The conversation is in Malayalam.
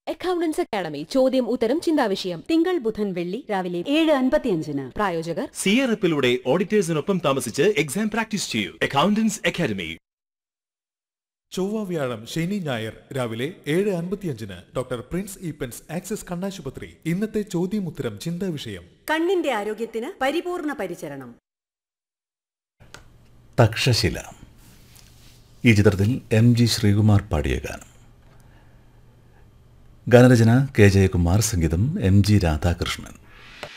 അക്കൗണ്ടൻസ് അക്കാഡമി ചോദ്യം ഉത്തരം ചിന്താവിഷയം തിങ്കൾ ബുധൻ വെള്ളി രാവിലെ 7:55. പ്രായോജകർ സിയറപ്പിലൂടെ ഓഡിറ്റേഴ്സിനൊപ്പം താമസിച്ച് എക്സാം പ്രാക്ടീസ് ചെയ്യൂ. Accountants academy. ചൊവ്വ വ്യാഴം ശനി ഞായർ രാവിലെ 7:55 ഡോക്ടർ പ്രിൻസ് ഈപ്പൻസ് ആക്സിസ് കണ്ണാശുപത്രി. ഇന്നത്തെ ചോദ്യം ഉത്തരം ചിന്താ വിഷയം. കണ്ണിന്റെ ആരോഗ്യത്തിന് പരിപൂർണ പരിചരണം. തക്ഷശില ഈ ചിത്രത്തിൽ MG ശ്രീകുമാർ പാടിയ ഗാനം. ഗാനരചന കെ ജയകുമാർ, സംഗീതം MG രാധാകൃഷ്ണൻ.